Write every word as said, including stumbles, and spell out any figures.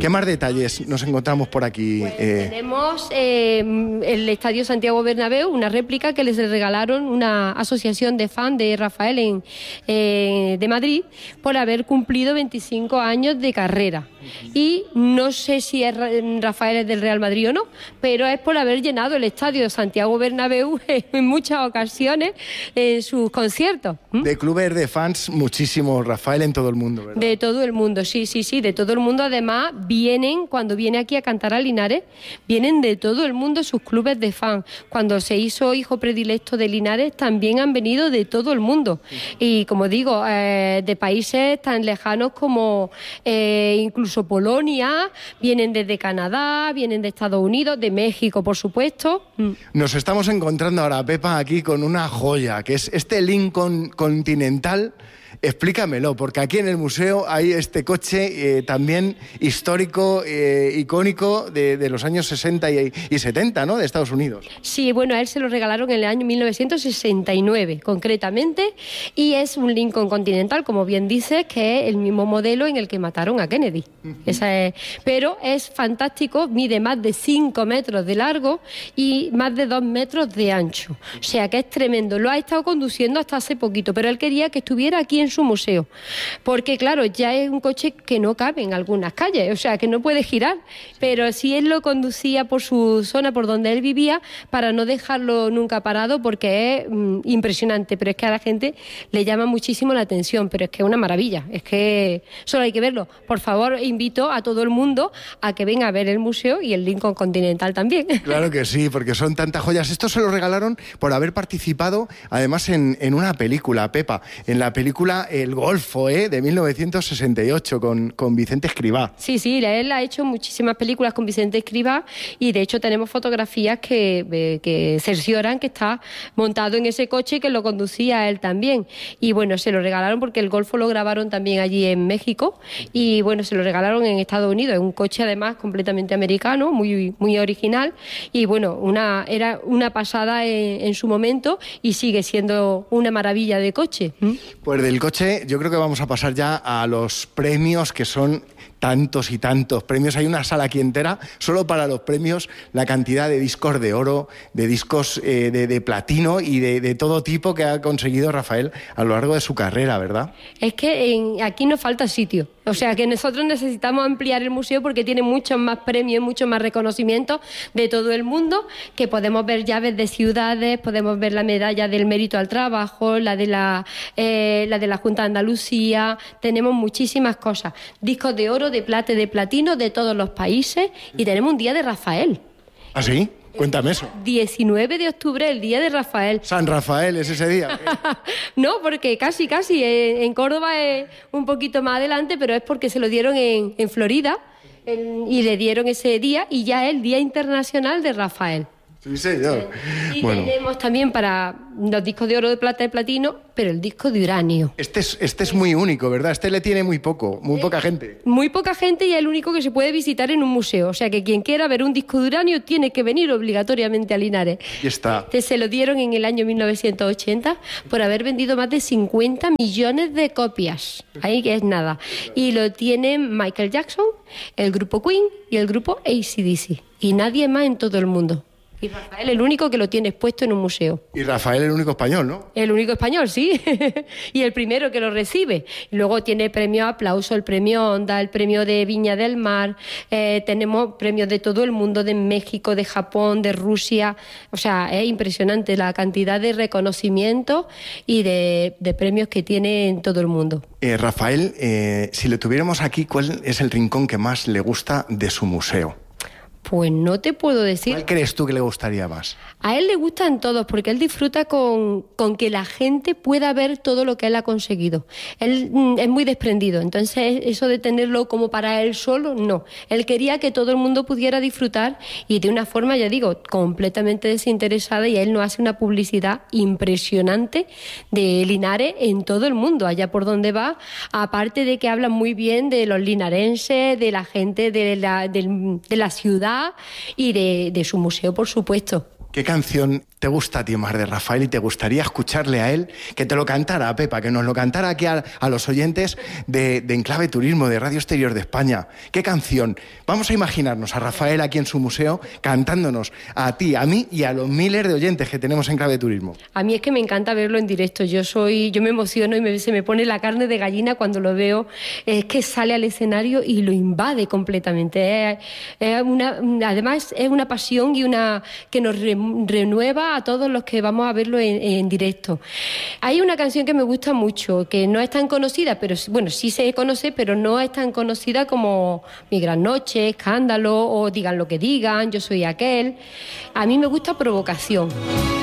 ¿Qué más detalles nos encontramos por aquí? Pues eh... Tenemos eh, el Estadio Santiago Bernabéu, una réplica que les regalaron una asociación de fans de Rafael en, eh, de Madrid por haber cumplido veinticinco años de carrera. Y no sé si es Rafael es del Real Madrid o no, pero es por haber llenado el Estadio Santiago Bernabéu en muchas ocasiones en sus conciertos. ¿Mm? De clubes de fans, muchísimo Rafael en todo el mundo, ¿verdad? De todo el mundo, sí, sí, sí, de todo el mundo. Además, vienen, cuando viene aquí a cantar a Linares, vienen de todo el mundo sus clubes de fans. Cuando se hizo hijo predilecto de Linares, también han venido de todo el mundo. Y como digo, eh, de países tan lejanos como eh, incluso Polonia, vienen desde Canadá, vienen de Estados Unidos, de México, por supuesto. Nos estamos encontrando ahora, Pepa, aquí con una joya, que es este Lincoln Continental. Explícamelo, porque aquí en el museo hay este coche eh, también histórico, eh, icónico de, de los años sesenta y, y setenta, ¿no?, de Estados Unidos. Sí, bueno, a él se lo regalaron en el año mil novecientos sesenta y nueve, concretamente, y es un Lincoln Continental, como bien dices, que es el mismo modelo en el que mataron a Kennedy. Uh-huh. Esa es, pero es fantástico, mide más de cinco metros de largo y más de dos metros de ancho. O sea que es tremendo. Lo ha estado conduciendo hasta hace poquito, pero él quería que estuviera aquí en su museo, porque claro, ya es un coche que no cabe en algunas calles, o sea, que no puede girar, pero sí él lo conducía por su zona, por donde él vivía, para no dejarlo nunca parado, porque es mm, impresionante, pero es que a la gente le llama muchísimo la atención, pero es que es una maravilla, es que solo hay que verlo. Por favor, invito a todo el mundo a que venga a ver el museo y el Lincoln Continental también. Claro que sí, porque son tantas joyas. Esto se lo regalaron por haber participado, además, en, en una película, Pepa, en la película El Golfo, ¿eh?, de mil novecientos sesenta y ocho, con, con Vicente Escribá. Sí, sí, él ha hecho muchísimas películas con Vicente Escribá y de hecho tenemos fotografías que, eh, que cercioran que está montado en ese coche y que lo conducía él también. Y bueno, se lo regalaron porque el Golfo lo grabaron también allí en México y bueno, se lo regalaron en Estados Unidos. Es un coche además completamente americano, muy, muy original y bueno, una, era una pasada en, en su momento y sigue siendo una maravilla de coche. ¿Mm? Pues del coche yo creo que vamos a pasar ya a los premios, que son tantos y tantos premios. Hay una sala aquí entera solo para los premios, la cantidad de discos de oro, de discos eh, de, de platino y de, de todo tipo que ha conseguido Rafael a lo largo de su carrera, ¿verdad? Es que en, aquí nos falta sitio. O sea, que nosotros necesitamos ampliar el museo porque tiene muchos más premios, muchos más reconocimientos de todo el mundo, que podemos ver llaves de ciudades, podemos ver la medalla del mérito al trabajo, la de la, eh, la de la Junta de Andalucía, tenemos muchísimas cosas. Discos de oro, de plata y de platino de todos los países y tenemos un día de Rafael. ¿Ah, sí? Cuéntame eso. diecinueve de octubre, el día de Rafael. San Rafael es ese día. No, porque casi, casi. En Córdoba es un poquito más adelante, pero es porque se lo dieron en, en Florida en, y le dieron ese día y ya es el Día Internacional de Rafael. Sí, señor. Y bueno. tenemos también para los discos de oro, de plata y platino, pero el disco de uranio. Este es, este es muy único, ¿verdad? Este le tiene muy poco, muy poca gente. Muy poca gente y es el único que se puede visitar en un museo. O sea que quien quiera ver un disco de uranio tiene que venir obligatoriamente a Linares. Y está. Este se lo dieron en el año mil novecientos ochenta por haber vendido más de cincuenta millones de copias. Ahí que es nada. Y lo tienen Michael Jackson, el grupo Queen y el grupo A C D C. Y nadie más en todo el mundo. Y Rafael el único que lo tiene expuesto en un museo. Y Rafael el único español, ¿no? El único español, sí. Y el primero que lo recibe. Y luego tiene premio Aplauso, el premio Onda, el premio de Viña del Mar. Eh, tenemos premios de todo el mundo, de México, de Japón, de Rusia. O sea, es impresionante la cantidad de reconocimientos y de, de premios que tiene en todo el mundo. Eh, Rafael, eh, si lo tuviéramos aquí, ¿cuál es el rincón que más le gusta de su museo? Pues no te puedo decir. ¿Cuál crees tú que le gustaría más? A él le gustan todos porque él disfruta con, con que la gente pueda ver todo lo que él ha conseguido. Él mm, es muy desprendido, entonces eso de tenerlo como para él solo, no. Él quería que todo el mundo pudiera disfrutar y de una forma, ya digo, completamente desinteresada, y él nos hace una publicidad impresionante de Linares en todo el mundo, allá por donde va, aparte de que habla muy bien de los linarenses, de la gente de la, de, de la ciudad y de, de su museo, por supuesto. ¿Qué canción te gusta a ti más de Rafael y te gustaría escucharle a él? Que te lo cantara, Pepa, que nos lo cantara aquí a, a los oyentes de, de Enclave Turismo, de Radio Exterior de España. ¿Qué canción? Vamos a imaginarnos a Rafael aquí en su museo cantándonos a ti, a mí y a los miles de oyentes que tenemos en Enclave Turismo. A mí es que me encanta verlo en directo. Yo soy, yo me emociono y me, se me pone la carne de gallina cuando lo veo. Es que sale al escenario y lo invade completamente. Es, es una, además es una pasión y una que nos re, renueva a todos los que vamos a verlo en, en directo. Hay una canción que me gusta mucho, que no es tan conocida, pero bueno, sí se conoce, pero no es tan conocida como Mi Gran Noche, Escándalo o Digan lo que digan, Yo soy aquel. A mí me gusta Provocación.